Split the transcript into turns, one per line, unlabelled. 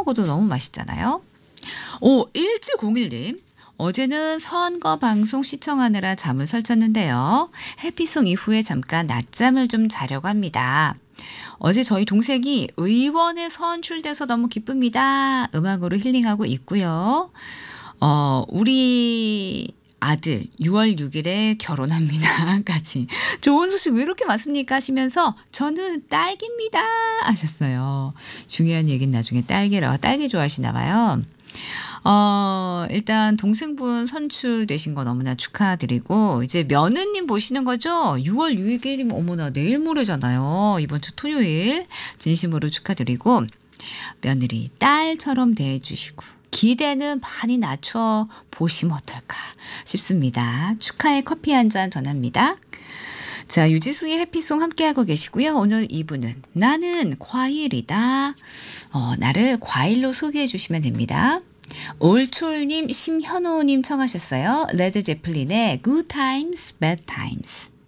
먹어도 너무 맛있잖아요. 오, 1701님. 어제는 선거 방송 시청하느라 잠을 설쳤는데요. 해피송 이후에 잠깐 낮잠을 좀 자려고 합니다. 어제 저희 동생이 의원에 선출돼서 너무 기쁩니다. 음악으로 힐링하고 있고요. 우리 아들 6월 6일에 결혼합니다. 까지. 좋은 소식 왜 이렇게 많습니까? 하시면서 저는 딸기입니다. 하셨어요. 중요한 얘기는 나중에 딸기라. 딸기 좋아하시나 봐요. 일단 동생분 선출되신 거 너무나 축하드리고 이제 며느님 보시는 거죠? 6월 6일이면 어머나 내일 모레잖아요. 이번 주 토요일 진심으로 축하드리고 며느리 딸처럼 대해주시고 기대는 많이 낮춰 보시면 어떨까 싶습니다. 축하의 커피 한 잔 전합니다. 자, 유지수의 해피송 함께하고 계시고요. 오늘 2부는 나는 과일이다. 나를 과일로 소개해 주시면 됩니다. 올초울님, 심현호님 청하셨어요. 레드 제플린의 Good Times, Bad Times.